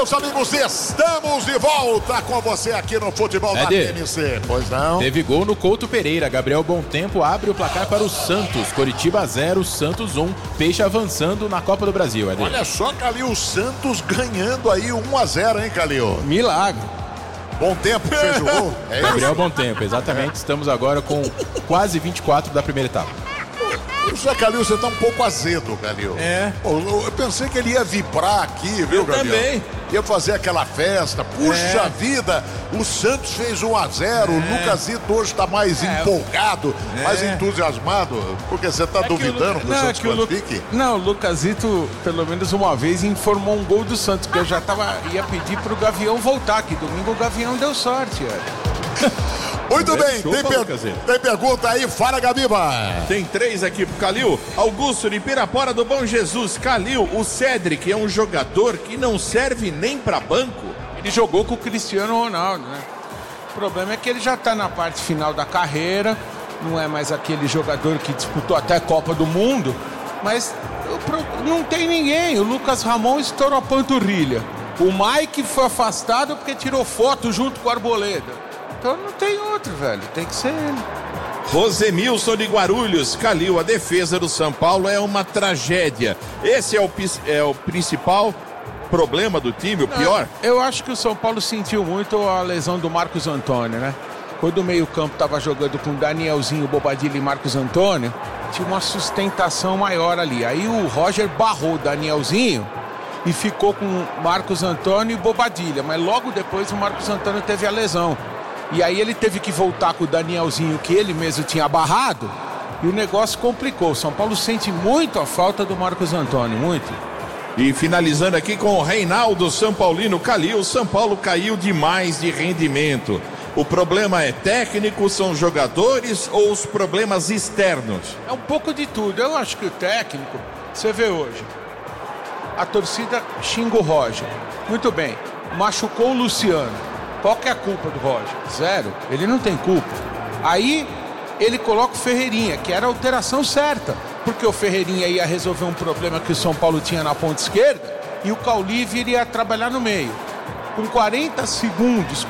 meus amigos, estamos de volta com você aqui no Futebol da TNC. Pois não? Teve gol no Couto Pereira. Gabriel Bontempo abre o placar para o Santos. Coritiba 0, Santos 1. Peixe avançando na Copa do Brasil, Eder. Olha só, Calil, o Santos ganhando aí 1-0, hein, Calil? Milagre. Bontempo fez o gol. Gabriel Bontempo, exatamente. Estamos agora com quase 24 da primeira etapa. O Zé Calil, você tá um pouco azedo, Calil. Eu pensei que ele ia vibrar aqui, viu, Calil? Também. Ia fazer aquela festa. Puxa vida, o Santos fez 1-0. O Lucasito hoje tá mais empolgado, mais entusiasmado. Porque você tá duvidando que o Santos classifique? Não, o Lucasito, pelo menos uma vez, informou um gol do Santos, que eu já ia pedir pro Gavião voltar, que domingo o Gavião deu sorte, Muito bem, tem pergunta aí, fala, Gabiba. Tem 3 aqui pro Calil. Augusto de Pirapora do Bom Jesus. Calil, o Cédric é um jogador que não serve nem pra banco. Ele jogou com o Cristiano Ronaldo, né? O problema é que ele já tá na parte final da carreira, não é mais aquele jogador que disputou até a Copa do Mundo, mas não tem ninguém. O Lucas Ramon estourou a panturrilha. O Mike foi afastado porque tirou foto junto com o Arboleda. Então não tem outro, velho. Tem que ser ele. Rosemilson de Guarulhos. Calil, a defesa do São Paulo é uma tragédia. Esse é o principal problema do time, o pior? Eu acho que o São Paulo sentiu muito a lesão do Marcos Antônio, né? Quando o meio-campo estava jogando com Danielzinho, Bobadilla e Marcos Antônio, tinha uma sustentação maior ali. Aí o Roger barrou o Danielzinho e ficou com Marcos Antônio e Bobadilla. Mas logo depois o Marcos Antônio teve a lesão. E aí ele teve que voltar com o Danielzinho, que ele mesmo tinha barrado, e o negócio complicou. O São Paulo sente muito a falta do Marcos Antônio, muito. E finalizando aqui com o Reinaldo São Paulino. Calil, o São Paulo caiu demais de rendimento. O problema é técnico, são jogadores ou os problemas externos? É um pouco de tudo. Eu acho que o técnico, você vê hoje, a torcida xinga o Roger. Muito bem, machucou o Luciano. Qual que é a culpa do Roger? Zero. Ele não tem culpa. Aí ele coloca o Ferreirinha, que era a alteração certa, porque o Ferreirinha ia resolver um problema que o São Paulo tinha na ponta esquerda e o Caulifre iria trabalhar no meio. Com 40 segundos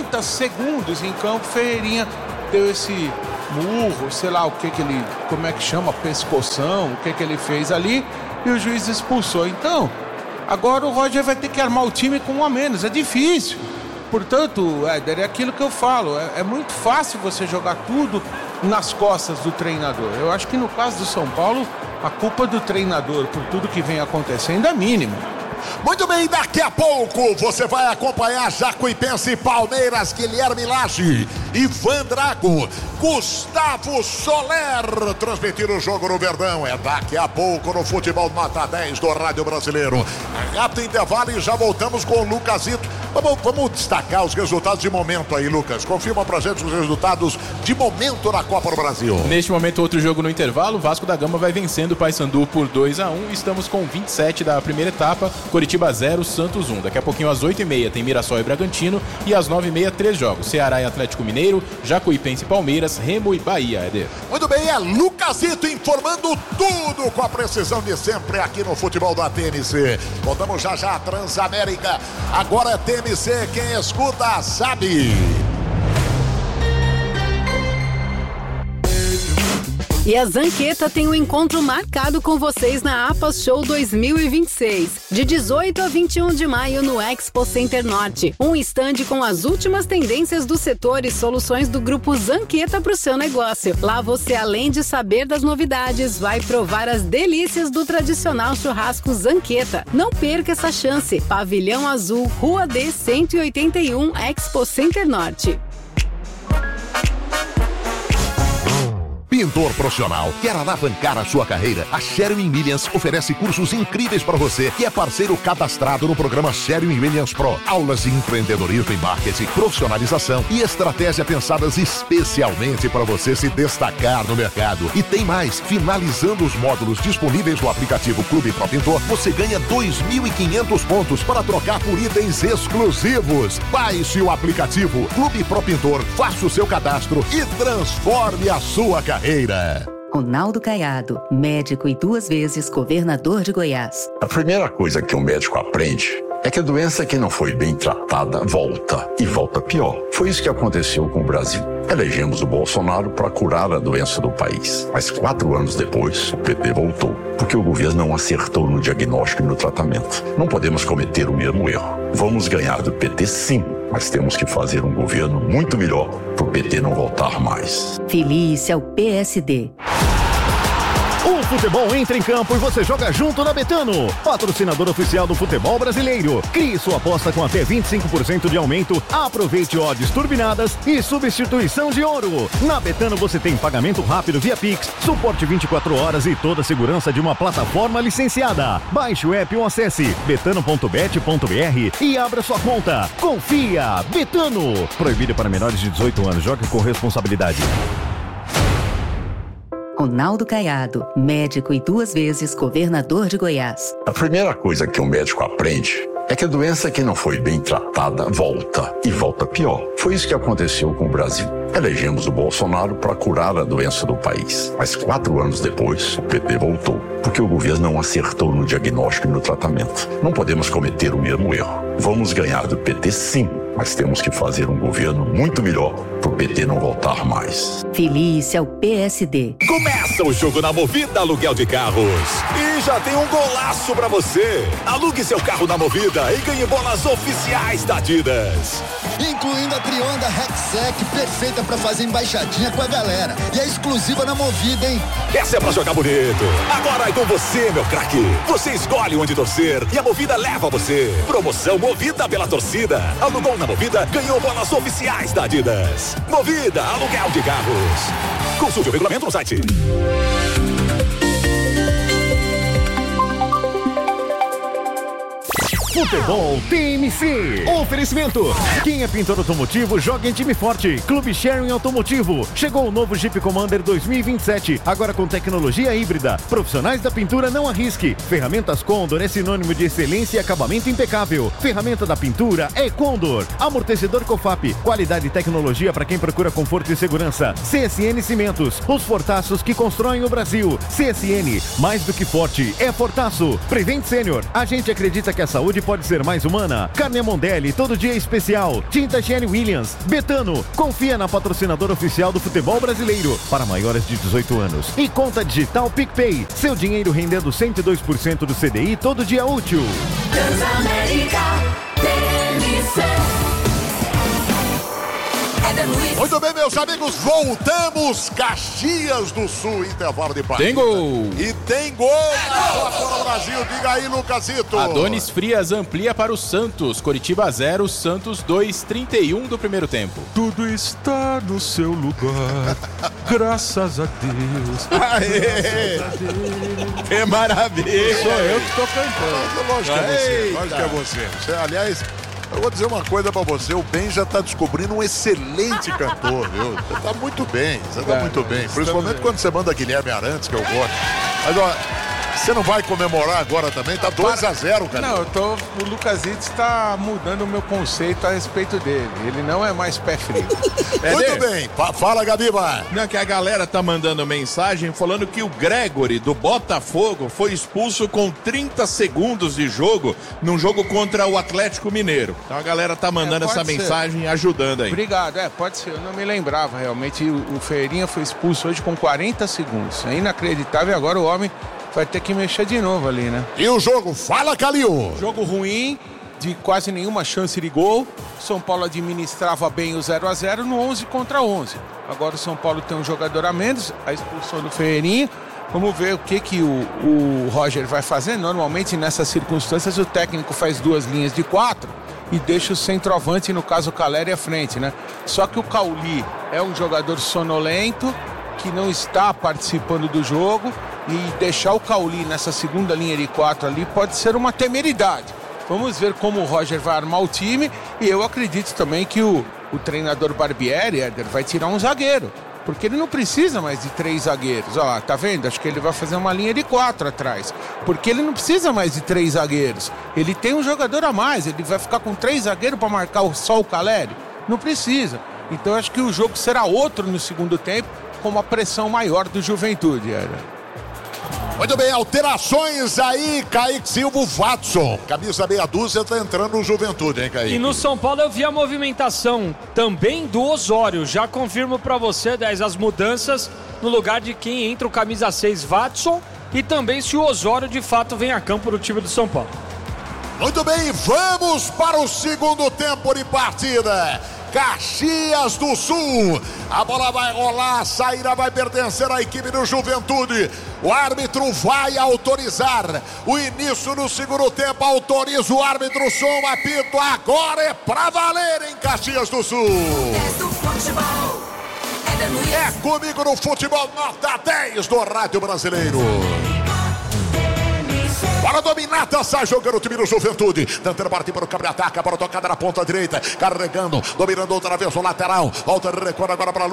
em campo, o Ferreirinha deu esse murro, sei lá o que ele, como é que chama, pescoção, o que ele fez ali, e o juiz expulsou. Então, agora o Roger vai ter que armar o time com 1 a menos, é difícil. Portanto, Éder, é aquilo que eu falo, é muito fácil você jogar tudo nas costas do treinador. Eu acho que no caso do São Paulo, a culpa do treinador por tudo que vem acontecendo é mínima. Muito bem, daqui a pouco você vai acompanhar Jacuipense e Palmeiras, Guilherme Lage, Ivan Drago, Gustavo Soler, transmitir o jogo no Verdão. É daqui a pouco no Futebol Nota 10 do Rádio Brasileiro. Rápido intervalo e já voltamos com o Lucasito. Vamos destacar os resultados de momento aí, Lucas. Confirma pra gente os resultados de momento na Copa do Brasil. Neste momento, outro jogo no intervalo. Vasco da Gama vai vencendo o Paysandu por 2-1. Estamos com 27 da primeira etapa. Coritiba 0, Santos 1. Daqui a pouquinho, às 8h30, tem Mirassol e Bragantino. E às 9h30, 3 jogos. Ceará e Atlético Mineiro, Jacuipense e Palmeiras, Remo e Bahia, Eder. Muito bem, é Lucasito informando tudo com a precisão de sempre aqui no Futebol da TNC. Voltamos já já, Transamérica. Agora é TNC, quem escuta sabe. E a Zanqueta tem um encontro marcado com vocês na APAS Show 2026. De 18 a 21 de maio no Expo Center Norte. Um estande com as últimas tendências do setor e soluções do grupo Zanqueta para o seu negócio. Lá você, além de saber das novidades, vai provar as delícias do tradicional churrasco Zanqueta. Não perca essa chance. Pavilhão Azul, Rua D 181, Expo Center Norte. Pintor profissional, quer alavancar a sua carreira? A Sherwin-Williams oferece cursos incríveis para você, que é parceiro cadastrado no programa Sherwin-Williams Pro. Aulas de empreendedorismo e marketing, profissionalização e estratégia pensadas especialmente para você se destacar no mercado. E tem mais, finalizando os módulos disponíveis no aplicativo Clube Pro Pintor, você ganha 2.500 pontos para trocar por itens exclusivos. Baixe o aplicativo Clube Pro Pintor, faça o seu cadastro e transforme a sua carreira. Ronaldo Caiado, médico e 2 vezes governador de Goiás. A primeira coisa que um médico aprende é que a doença que não foi bem tratada volta, e volta pior. Foi isso que aconteceu com o Brasil. Elegemos o Bolsonaro para curar a doença do país. Mas 4 anos depois, o PT voltou, porque o governo não acertou no diagnóstico e no tratamento. Não podemos cometer o mesmo erro. Vamos ganhar do PT sim, mas temos que fazer um governo muito melhor para o PT não voltar mais. Filie-se ao PSD. O futebol entra em campo e você joga junto na Betano, patrocinador oficial do futebol brasileiro. Crie sua aposta com até 25% de aumento, aproveite odds turbinadas e substituição de ouro. Na Betano você tem pagamento rápido via Pix, suporte 24 horas e toda a segurança de uma plataforma licenciada. Baixe o app ou acesse betano.bet.br e abra sua conta. Confia! Betano! Proibido para menores de 18 anos. Jogue com responsabilidade. Ronaldo Caiado, médico e 2 vezes governador de Goiás. A primeira coisa que um médico aprende é que a doença que não foi bem tratada volta, e volta pior. Foi isso que aconteceu com o Brasil. Elegemos o Bolsonaro para curar a doença do país. Mas 4 anos depois, o PT voltou, porque o governo não acertou no diagnóstico e no tratamento. Não podemos cometer o mesmo erro. Vamos ganhar do PT sim, mas temos que fazer um governo muito melhor para o PT não voltar mais. Filie-se ao PSD. Começa o jogo na Movida Aluguel de Carros. E já tem um golaço pra você. Alugue seu carro na Movida e ganhe bolas oficiais da Adidas. Incluindo a Trionda Rexec, perfeita pra fazer embaixadinha com a galera. E é exclusiva na Movida, hein? Essa é pra jogar bonito. Agora é com você, meu craque. Você escolhe onde torcer e a Movida leva você. Promoção Movida pela torcida. Alugou na Movida, ganhou bolas oficiais da Adidas. Movida Aluguel de Carros. Consulte o regulamento no site. Futebol TMC. Oferecimento. Quem é pintor automotivo, joga em time forte. Clube Sharing Automotivo. Chegou o novo Jeep Commander 2027. Agora com tecnologia híbrida. Profissionais da pintura, não arrisque. Ferramentas Condor é sinônimo de excelência e acabamento impecável. Ferramenta da pintura é Condor. Amortecedor Cofap. Qualidade e tecnologia para quem procura conforto e segurança. CSN Cimentos. Os fortaços que constroem o Brasil. CSN. Mais do que forte, é fortaço. Prevent Sênior. A gente acredita que a saúde pode ser mais humana. Carne Mondelli, todo dia especial. Tinta Jenny Williams. Betano, confia na patrocinadora oficial do futebol brasileiro. Para maiores de 18 anos. E conta digital PicPay. Seu dinheiro rendendo 102% do CDI todo dia útil. Transamérica, Muito bem, meus amigos, voltamos. Caxias do Sul, intervalo de partida. Tem gol! E tem gol na Copa do Brasil. Diga aí, Lucasito. Adonis Frias amplia para o Santos. Coritiba 0, Santos 2, 31 do primeiro tempo. Tudo está no seu lugar, graças a Deus. Aê! Que maravilha! Sou eu que estou cantando. Lógico que é você, lógico que é você. Aliás, eu vou dizer uma coisa pra você, o Ben já tá descobrindo um excelente cantor, viu? Você tá muito bem, principalmente quando você manda Guilherme Arantes, que eu gosto. Mas, ó, você não vai comemorar agora também? Tá 2-0, cara. Não, o Lucasito está mudando o meu conceito a respeito dele. Ele não é mais pé frio. Muito bem, fala, Gabiba. Não, que a galera tá mandando mensagem falando que o Gregory do Botafogo foi expulso com 30 segundos de jogo num jogo contra o Atlético Mineiro. Então a galera tá mandando essa mensagem ajudando aí. Obrigado, pode ser, eu não me lembrava realmente. O Ferreirinha foi expulso hoje com 40 segundos. É inacreditável e agora o homem vai ter que mexer de novo ali, né? E o jogo? Fala, Calil! Jogo ruim, de quase nenhuma chance de gol. São Paulo administrava bem o 0-0 no 11 contra 11. Agora o São Paulo tem um jogador a menos, a expulsão do Ferreirinha. Vamos ver o que o Roger vai fazer. Normalmente, nessas circunstâncias, o técnico faz 2 linhas de 4 e deixa o centroavante, no caso o Caleri, à frente, né? Só que o Cauli é um jogador sonolento, que não está participando do jogo, e deixar o Cauli nessa segunda linha de 4 ali pode ser uma temeridade. Vamos ver como o Roger vai armar o time, e eu acredito também que o treinador Barbieri, Éder, vai tirar um zagueiro, porque ele não precisa mais de 3 zagueiros. Olha lá, tá vendo? Acho que ele vai fazer uma linha de 4 atrás, porque ele não precisa mais de 3 zagueiros. Ele tem um jogador a mais, ele vai ficar com 3 zagueiros para marcar só o Caleri? Não precisa. Então acho que o jogo será outro no segundo tempo, com uma pressão maior do Juventude, Éder. Muito bem, alterações aí, Kaique Silva, Watson. Camisa meia dúzia tá entrando no Juventude, hein, Kaique? E no São Paulo eu vi a movimentação também do Osório. Já confirmo pra você, 10, as mudanças no lugar de quem entra o camisa 6, Watson. E também se o Osório de fato vem a campo do time do São Paulo. Muito bem, vamos para o segundo tempo de partida. Caxias do Sul, a bola vai rolar, a saída vai pertencer à equipe do Juventude. O árbitro vai autorizar o início do segundo tempo. Autoriza o árbitro, som, apito, agora é pra valer em Caxias do Sul. É comigo no futebol, nota 10 do Rádio Brasileiro. Bola dominada, sai jogando o time do Juventude. Tentando partir para o campo de ataque. A bola tocada na ponta direita. Carregando, dominando outra vez o lateral. Volta, recorre agora para